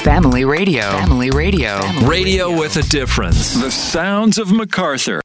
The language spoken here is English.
Family Radio. Family Radio. Radio with a difference. The sounds of MacArthur.